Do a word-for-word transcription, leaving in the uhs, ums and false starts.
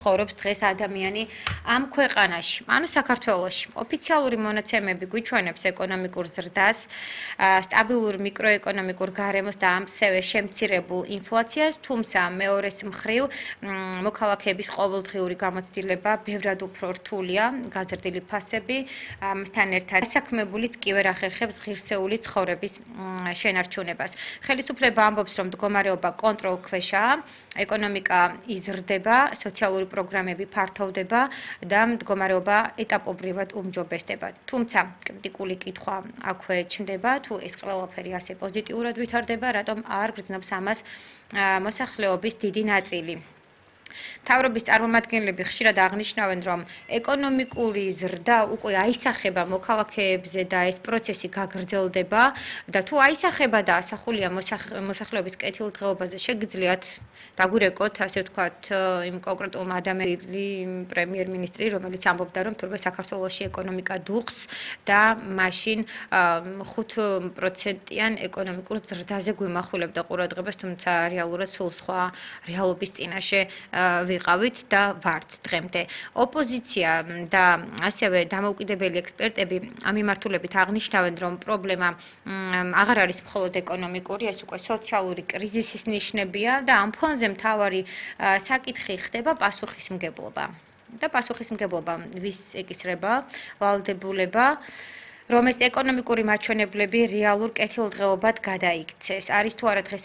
ცხოვრობს დღეს ადამიანი ამ ქვეყანაში, ანუ საქართველოში. ოფიციალური მონაცემები გვიჩვენებს ეკონომიკურ ზრდას, სტაბილურ მიკროეკონომიკურ გარემოს და ამსევე შემცირებულ ინფლაციას, თუმცა მეორეს მხრივ მოქალაქეების ყოველდღიური გამოცდილება ბევრად უფრო რთულია, გაზრდილი ფასები, ამასთან ერთად დასაქმებულიც კი ვერ ახერხებს ღირსეული ცხოვრების შენარჩუნებას. ხელისუფლება ამბობს, რომ მდგომარეობა კონტროლქვეშაა, ეკონომიკა იზრდება, სოციალური პროგრამები ფართოვდება და მდგომარეობა ეტაპობრივად უმჯობესდება. თუმცა კრიტიკული კითხვა აქვე ჩნდება, თუ ეს ყველაფერი ასე პოზიტიურად ვითარდება, რატომ არ გრძნობს ამას მოსახლეობის დიდი ნაწილი. მთავრობის წარმომადგენლები ხშირად აღნიშნავენ, რომ ეკონომიკური ზრდა უკვე აისახება მოქალაქეებზე და ეს პროცესი გაგრძელდება და თუ აისახება და ასახულია მოსახლეობის კეთილდღეობაზე, შეგიძლიათ დაგვირეკოთ, ასე ვთქვათ, იმ კონკრეტულმა ადამიანმა პრემიერ-მინისტრი, რომელიც ამბობდა, რომ თურმე საქართველოში ეკონომიკა დუხს და მაშინ ხუთ პროცენტიან ეკონომიკურ ზრდაზე გვიმახვილებდა ყურადღებას, თუმცა რეალურად სულ სხვა რეალობის წინაშე ვიყავით და ვართ დღემდე. ოპოზიცია და ასევე დამოუკიდებელი ექსპერტები ამ მიმართულებით აღნიშნავენ, რომ პრობლემა აღარ არის მხოლოდ ეკონომიკური, ეს უკვე სოციალური კრიზისის ნიშნებია და ამ ფონზე მთავარი საკითხი ხდება პასუხისმგებლობა. და პასუხისმგებლობა ვის ეკისრება? ვალდებულება, რომ ეს ეკონომიკური მაჩვენებლები რეალურ კეთილდღეობად გადაიქცეს. არის თუ არა დღეს